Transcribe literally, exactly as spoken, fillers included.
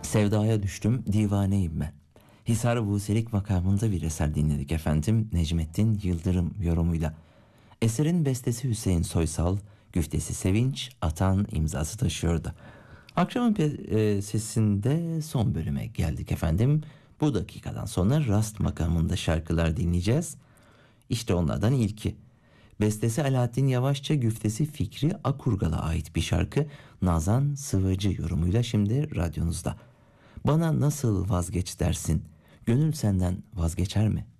Sevdaya düştüm, divaneyim ben. Hisar Buselik makamında bir eser dinledik efendim. Necmettin Yıldırım yorumuyla. Eserin bestesi Hüseyin Soysal, güftesi Sevinç Atan imzası taşıyordu. Akşamın pe- e, sesinde son bölüme geldik efendim. Bu dakikadan sonra Rast makamında şarkılar dinleyeceğiz. İşte onlardan ilki. Bestesi Alaaddin Yavaşça, güftesi Fikri Akurgal'a ait bir şarkı. Nazan Sıvacı yorumuyla şimdi radyonuzda. Bana nasıl vazgeç dersin? Gönül senden vazgeçer mi?